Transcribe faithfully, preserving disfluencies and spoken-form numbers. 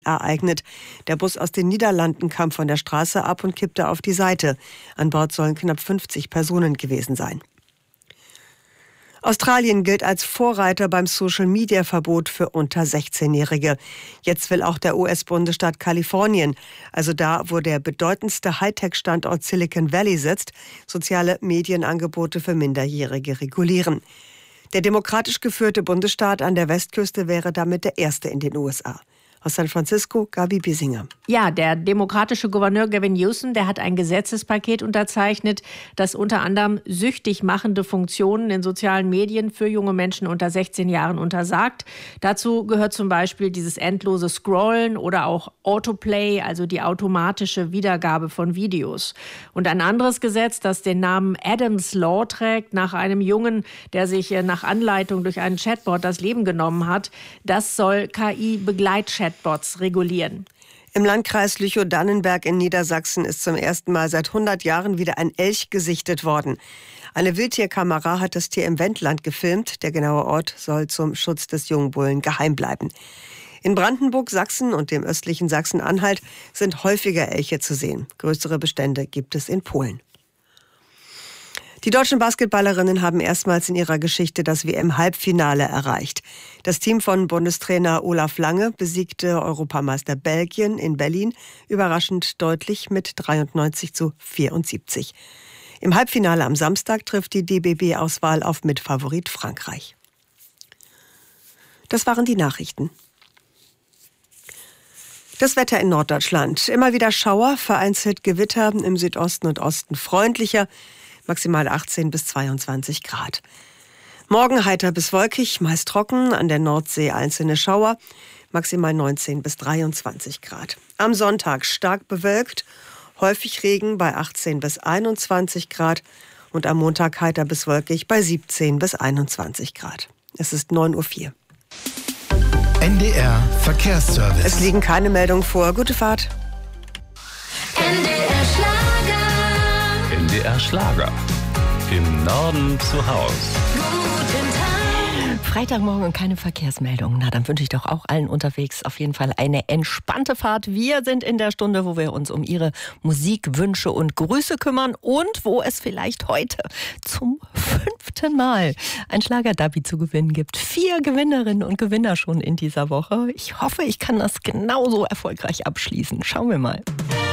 ereignet. Der Bus aus den Niederlanden kam von der Straße ab und kippte auf die Seite. An Bord sollen knapp fünfzig Personen gewesen sein. Australien gilt als Vorreiter beim Social-Media-Verbot für unter sechzehnjährige. Jetzt will auch der U S-Bundesstaat Kalifornien, also da, wo der bedeutendste Hightech-Standort Silicon Valley sitzt, soziale Medienangebote für Minderjährige regulieren. Der demokratisch geführte Bundesstaat an der Westküste wäre damit der erste in den U S A. Aus San Francisco, Gabi Biesinger. Ja, der demokratische Gouverneur Gavin Newsom, der hat ein Gesetzespaket unterzeichnet, das unter anderem süchtig machende Funktionen in sozialen Medien für junge Menschen unter sechzehn Jahren untersagt. Dazu gehört zum Beispiel dieses endlose Scrollen oder auch Autoplay, also die automatische Wiedergabe von Videos. Und ein anderes Gesetz, das den Namen Adams Law trägt, nach einem Jungen, der sich nach Anleitung durch einen Chatbot das Leben genommen hat, das soll K I-Begleitchat Bots regulieren. Im Landkreis Lüchow-Dannenberg in Niedersachsen ist zum ersten Mal seit hundert Jahren wieder ein Elch gesichtet worden. Eine Wildtierkamera hat das Tier im Wendland gefilmt. Der genaue Ort soll zum Schutz des Jungbullen geheim bleiben. In Brandenburg, Sachsen und dem östlichen Sachsen-Anhalt sind häufiger Elche zu sehen. Größere Bestände gibt es in Polen. Die deutschen Basketballerinnen haben erstmals in ihrer Geschichte das W M-Halbfinale erreicht. Das Team von Bundestrainer Olaf Lange besiegte Europameister Belgien in Berlin überraschend deutlich mit dreiundneunzig zu vierundsiebzig. Im Halbfinale am Samstag trifft die D B B-Auswahl auf Mitfavorit Frankreich. Das waren die Nachrichten. Das Wetter in Norddeutschland. Immer wieder Schauer, vereinzelt Gewitter, im Südosten und Osten freundlicher. Maximal achtzehn bis zweiundzwanzig Grad. Morgen heiter bis wolkig, meist trocken, an der Nordsee einzelne Schauer, maximal neunzehn bis dreiundzwanzig Grad. Am Sonntag stark bewölkt, häufig Regen bei achtzehn bis einundzwanzig Grad und am Montag heiter bis wolkig bei siebzehn bis einundzwanzig Grad. Es ist neun Uhr vier. N D R Verkehrsservice. Es liegen keine Meldungen vor. Gute Fahrt. N D R Schlager. N D R Schlager. Im Norden zu Haus. Guten Tag. Freitagmorgen und keine Verkehrsmeldungen. Na, dann wünsche ich doch auch allen unterwegs auf jeden Fall eine entspannte Fahrt. Wir sind in der Stunde, wo wir uns um Ihre Musikwünsche und Grüße kümmern und wo es vielleicht heute zum fünften Mal ein Schlager-Derby zu gewinnen gibt. Vier Gewinnerinnen und Gewinner schon in dieser Woche. Ich hoffe, ich kann das genauso erfolgreich abschließen. Schauen wir mal.